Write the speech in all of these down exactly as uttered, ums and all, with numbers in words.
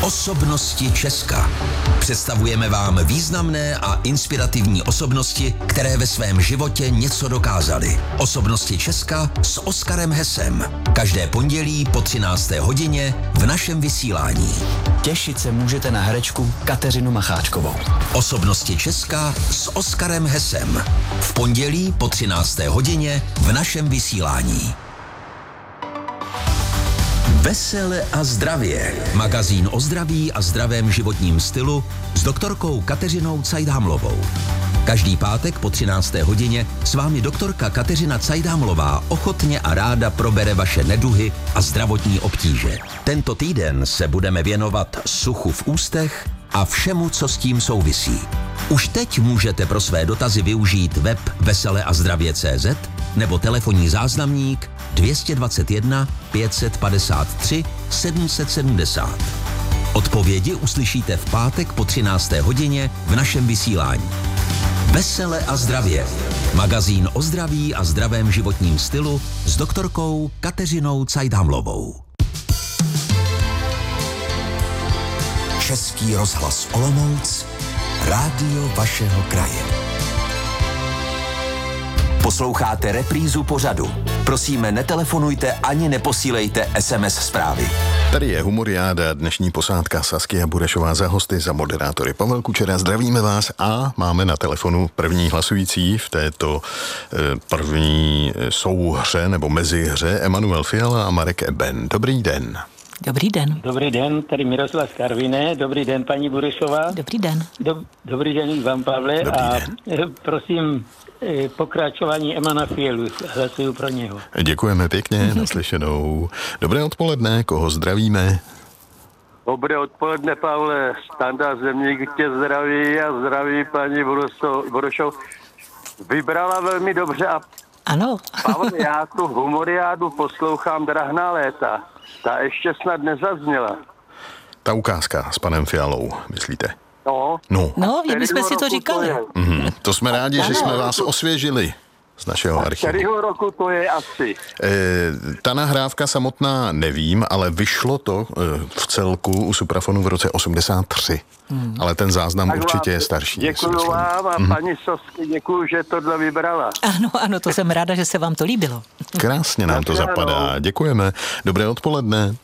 Osobnosti Česka. Představujeme vám významné a inspirativní osobnosti, které ve svém životě něco dokázaly. Osobnosti Česka s Oskarem Hesem. Každé pondělí po třinácté hodině v našem vysílání. Těšit se můžete na herečku Kateřinu Macháčkovou. Osobnosti Česka s Oskarem Hesem. V pondělí po třinácté hodině v našem vysílání. Vesele a zdravě. Magazín o zdraví a zdravém životním stylu s doktorkou Kateřinou Cajdámlovou. Každý pátek po třinácté hodině s vámi doktorka Kateřina Cajdámlová ochotně a ráda probere vaše neduhy a zdravotní obtíže. Tento týden se budeme věnovat suchu v ústech a všemu, co s tím souvisí. Už teď můžete pro své dotazy využít web vesele a zdravě tečka cé zet nebo telefonní záznamník dvě dvacet jedna pět padesát tři sedm set sedmdesát. Odpovědi uslyšíte v pátek po třinácté hodině v našem vysílání. Vesele a zdravě. Magazín o zdraví a zdravém životním stylu s doktorkou Kateřinou Cajdámlovou. Český rozhlas Olomouc, rádio vašeho kraje. Posloucháte reprízu pořadu. Prosíme, netelefonujte ani neposílejte es em es zprávy. Tady je Humoriáda, dnešní posádka Saskia Burešová za hosty, za moderátory Pavel Kučera. Zdravíme vás a máme na telefonu první hlasující v této e, první souhře nebo mezihře Emanuel Fiala a Marek Eben. Dobrý den. Dobrý den. Dobrý den, tady Miroslav z Karviné. Dobrý den, paní Burešová. Dobrý den. Dob, dobrý den vám, Pavle. Dobrý a den. prosím, pokračování Emana Fialu. Hlasuju pro něho. Děkujeme pěkně, naslyšenou. Dobré odpoledne, koho zdravíme? Dobré odpoledne, Pavle. Standa Zemník tě zdraví a zdraví paní Burešov. Vybrala velmi dobře a ano. Pavle, já tu Humoriádu poslouchám drahná léta. Ta ještě snad nezazněla. Ta ukázka s panem Fialou, myslíte? No, No, No, my jsme si to říkali. To, mm, to jsme rádi, že jsme vás osvěžili z našeho archivu. kterého roku to je asi? E, ta nahrávka samotná nevím, ale vyšlo to e, v celku u Suprafonu v roce osmdesát tři. Hmm. Ale ten záznam Tak určitě vám je starší. Děkuju vám a mm. paní Sosky, děkuju, že tohle vybrala. Ano, ano, to jsem ráda, že se vám to líbilo. Krásně nám to Ano. zapadá. Děkujeme. Dobré odpoledne.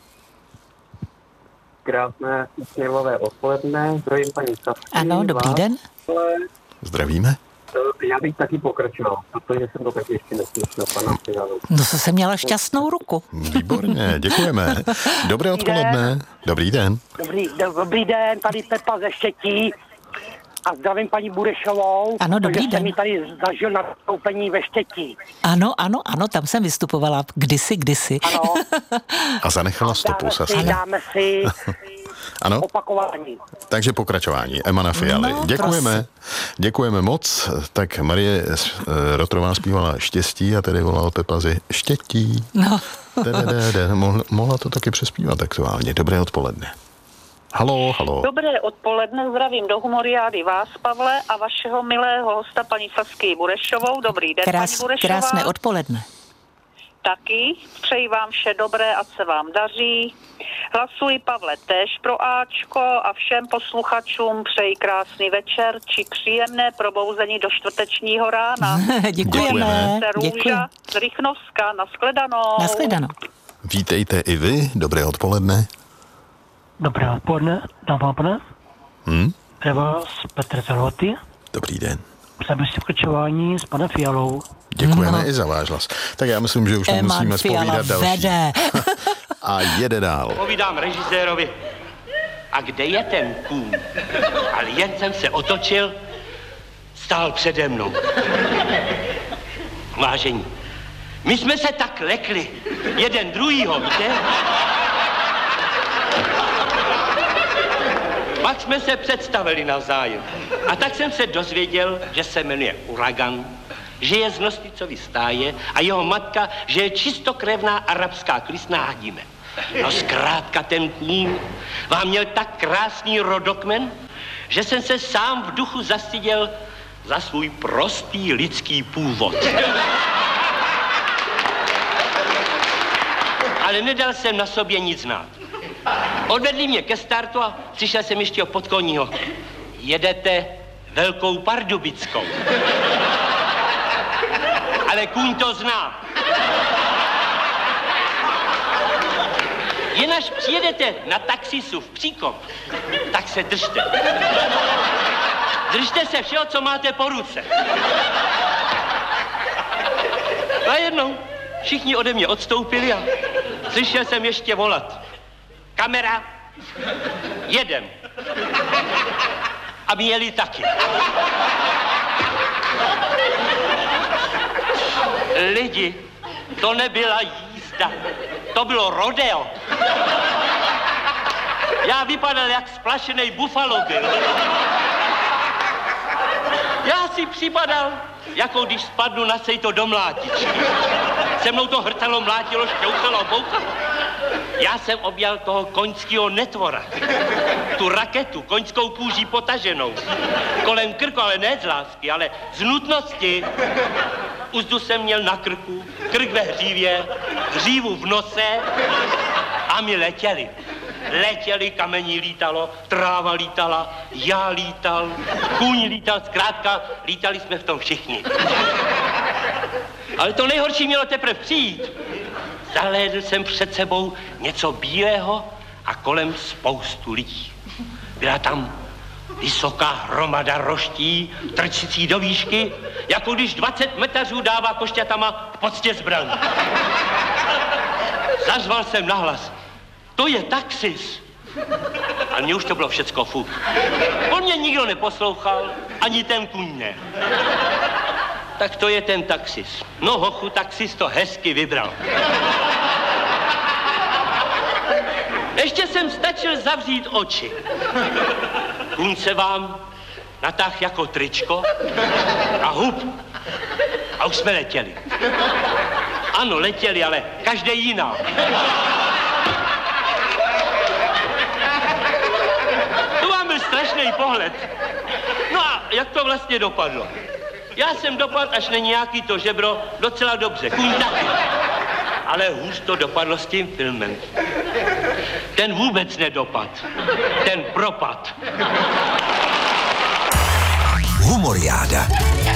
Krásné sněmové odpoledne. Zdravím paní Sasky. Ano, dobrý vás. den. Zdravíme. Já bych taky pokračoval, protože jsem to taky ještě neslyšel, pana Fialu. No, to jsem měla šťastnou ruku. Výborně, děkujeme. Dobré odpoledne. Dobrý den. Dobrý, do, dobrý den, tady Pepa ze Štětí a zdravím paní Burešovou. Ano, dobrý protože den. jsem mi tady zažil na vystoupení ve Štětí. Ano, ano, ano, tam jsem vystupovala kdysi, kdysi. Ano. A zanechala stopu, Dáme si, Saskia. dáme si Ano, opakování. takže pokračování. Emana Fialy. No, Děkujeme. Děkujeme moc. Tak Marie eh, Rotrová zpívala Štěstí a tedy volal Pepa ze Štětí. No. Dededede. Mohla, mohla to taky přespívat aktuálně. Dobré odpoledne. Halo, halo. Dobré odpoledne, zdravím do Humoriády vás, Pavle, a vašeho milého hosta, paní Sasky Burešovou. Dobrý den, Krás, paní Burešová. krásné odpoledne. Taky, přeji vám vše dobré, ať se vám daří. Hlasuji, Pavle, též pro Ačko a všem posluchačům přeji krásný večer či příjemné probouzení do čtvrtečního rána. Děkujeme. Se Děkuji. Růža z Rychnovska, nashledanou. Nashledanou. Vítejte i vy. Dobré odpoledne. Dobré odpoledne, dámy a pánové. Hm? Pro vás Petr Zaloty. Dobrý den. Přejeme si pokračování s panem Fialou. Děkujeme No. i za váš hlas. Tak já myslím, že už Eman nemusíme Fiala zpovídat další. vede. A jede dál. Povídám režisérovi, a kde je ten kůň? Ale jen jsem se otočil, stál přede mnou. Vážení, my jsme se tak lekli, jeden druhýho, víte? Pak jsme se představili navzájem. A tak jsem se dozvěděl, že se jmenuje Uragan, že je z Nosticovy stáje a jeho matka, že je čistokrevná arabská klisná hadime. No zkrátka ten kůň vám měl tak krásný rodokmen, že jsem se sám v duchu zastyděl za svůj prostý lidský původ. Ale nedal jsem na sobě nic znát. Odvedli mě ke startu a přišel jsem ještě o podkoního. Jedete Velkou Pardubickou. Ale kůň to zná. Jen až přijedete na taxisu v Příkop, tak se držte. Držte se všeho, co máte po ruce. A jednou všichni ode mě odstoupili a slyšel jsem ještě volat. Kamera, jedem. A my jeli taky. Lidi, to nebyla jízda, to bylo rodeo. Já vypadal jak splašený Buffalo Bill. Já si připadal, jako když spadnu na sejto do mlátičky. Se mnou to hrtalo, mlátilo, šťouchalo, bouchalo. Já jsem objal toho koňského netvora. Tu raketu, koňskou kůží potaženou. Kolem krku, ale ne z lásky, ale z nutnosti. Uzdu jsem měl na krku, krk ve hřívě, hřívu v nose a my letěli. Letěli, kamení lítalo, tráva lítala, já lítal, kůň lítal, zkrátka lítali jsme v tom všichni. Ale to nejhorší mělo teprve přijít. Zahlédl jsem před sebou něco bílého a kolem spoustu lidí. Byla tam vysoká hromada roští, trčící do výšky, jako když dvacet metařů dává košťatama v poctě zbraní. Zařval jsem nahlas. To je taxis. A mně už to bylo všecko fuk. On mě nikdo neposlouchal, ani ten kůň ne. Tak to je ten taxis. No hochu, taxis to hezky vybral. Ještě jsem stačil zavřít oči. Kůň se vám natáhl jako tričko a hup. A už jsme letěli. Ano, letěli, ale každý jiná. To vám byl strašný pohled. No a jak to vlastně dopadlo? Já jsem dopadl až na nějaký to žebro docela dobře, kůň taky. Ale hůř to dopadlo s tím filmem. Ten vůbec nedopad. Ten propad. Humoriáda.